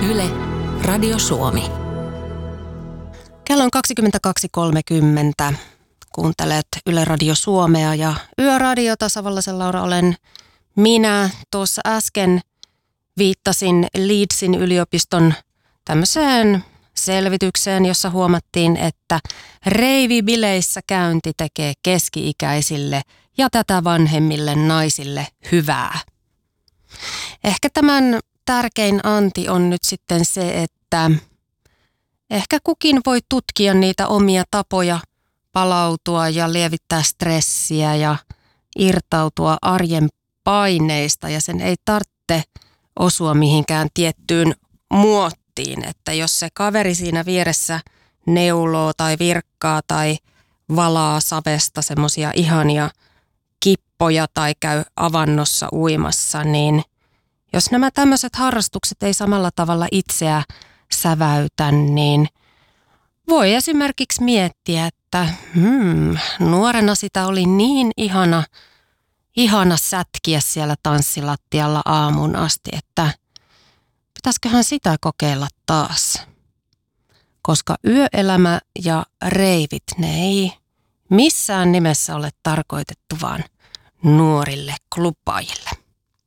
Yle, Radio Suomi. Kello on 22.30. Kuuntelet Yle Radio Suomea ja Yöradiota. Savolaisen Laura olen minä. Tuossa äsken viittasin Leedsin yliopiston tämmöiseen selvitykseen, jossa huomattiin, että reivibileissä käynti tekee keski-ikäisille ja tätä vanhemmille naisille hyvää. Ehkä tämän tärkein anti on nyt sitten se, että ehkä kukin voi tutkia niitä omia tapoja palautua ja lievittää stressiä ja irtautua arjen paineista, ja sen ei tarvitse osua mihinkään tiettyyn muottiin, että jos se kaveri siinä vieressä neuloo tai virkkaa tai valaa savesta semmoisia ihania kippoja tai käy avannossa uimassa, niin jos nämä tämmöiset harrastukset ei samalla tavalla itseä säväytä, niin voi esimerkiksi miettiä, että nuorena sitä oli niin ihana sätkiä siellä tanssilattialla aamuun asti, että pitäisiköhän sitä kokeilla taas. Koska yöelämä ja reivit, ne ei missään nimessä ole tarkoitettu vaan nuorille klubaajille.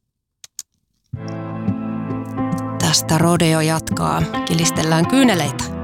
Tästä rodeo jatkaa. Kilistellään kyyneleitä.